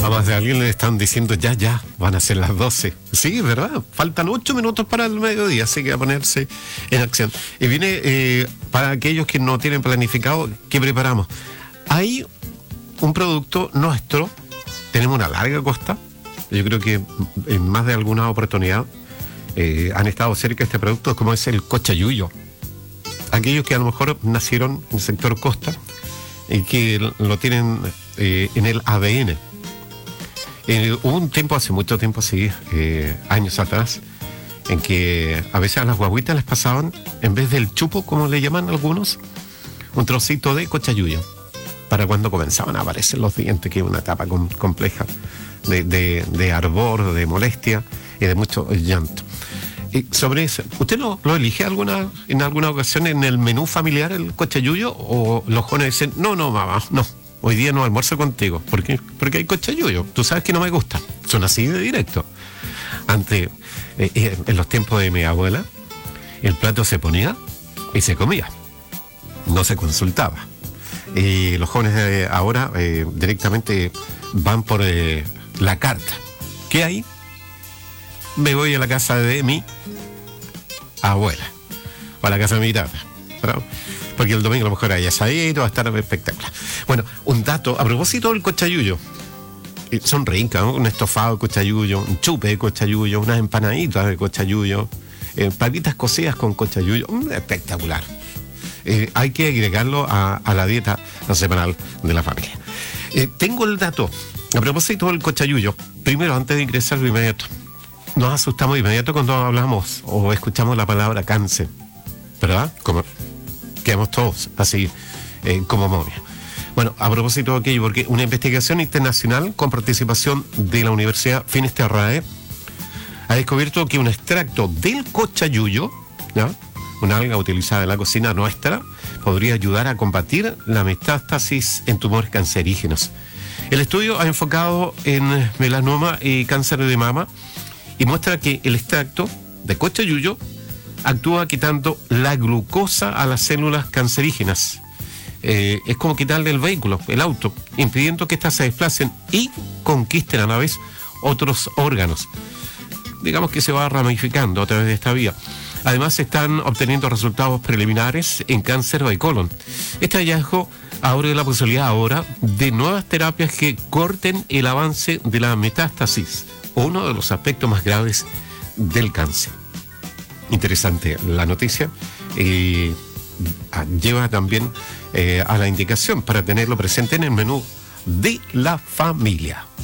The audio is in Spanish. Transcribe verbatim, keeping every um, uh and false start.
A más de alguien le están diciendo ya, ya, van a ser las doce. Sí, ¿verdad? Faltan ocho minutos para el mediodía, así que a ponerse en acción. Y viene, eh, para aquellos que no tienen planificado, ¿qué preparamos? Hay un producto nuestro, tenemos una larga costa, yo creo que en más de alguna oportunidad eh, han estado cerca de este producto, como es el cochayuyo. Aquellos que a lo mejor nacieron en el sector costa y que lo tienen eh, en el A D N. Eh, hubo un tiempo, hace mucho tiempo así, eh, años atrás, en que a veces a las guaguitas les pasaban, en vez del chupo, como le llaman algunos, un trocito de cochayuyo, para cuando comenzaban a aparecer los dientes, que es una etapa com- compleja de, de, de ardor, de molestia y de mucho llanto. Y sobre eso, ¿usted lo, lo elige alguna en alguna ocasión en el menú familiar, el cochayuyo, o los jóvenes dicen, no, no, mamá, no? Hoy día no almuerzo contigo. ¿Por qué? Porque hay cochayuyo. Tú sabes que no me gusta. Son así de directo. Antes, eh, eh, en los tiempos de mi abuela, el plato se ponía y se comía. No se consultaba. Y los jóvenes de ahora eh, directamente van por eh, la carta. ¿Qué hay? Me voy a la casa de mi abuela. O a la casa de mi tata. ¿Verdad? Porque el domingo a lo mejor hay asadito, va a estar espectacular. Bueno, un dato, a propósito del cochayuyo. Son ricas, ¿no? Un estofado de cochayuyo, un chupe de cochayuyo, unas empanaditas de cochayuyo, eh, papitas cocidas con cochayuyo, espectacular. Eh, hay que agregarlo a, a la dieta semanal de la familia. Eh, tengo el dato, a propósito del cochayuyo. Primero, antes de ingresar de inmediato, nos asustamos de inmediato cuando hablamos o escuchamos la palabra cáncer, ¿verdad? Como quedamos todos así, eh, como momia. Bueno, a propósito de aquello, porque una investigación internacional con participación de la Universidad Finisterrae ha descubierto que un extracto del cochayuyo, ¿ya?, una alga utilizada en la cocina nuestra, podría ayudar a combatir la metástasis en tumores cancerígenos. El estudio ha enfocado en melanoma y cáncer de mama y muestra que el extracto de cochayuyo actúa quitando la glucosa a las células cancerígenas. Eh, es como quitarle el vehículo, el auto, impidiendo que éstas se desplacen y conquisten a la vez otros órganos. Digamos que se va ramificando a través de esta vía. Además, se están obteniendo resultados preliminares en cáncer de colon. Este hallazgo abre la posibilidad ahora de nuevas terapias que corten el avance de la metástasis, uno de los aspectos más graves del cáncer. Interesante la noticia. Eh, lleva también eh, a la indicación para tenerlo presente en el menú de la familia.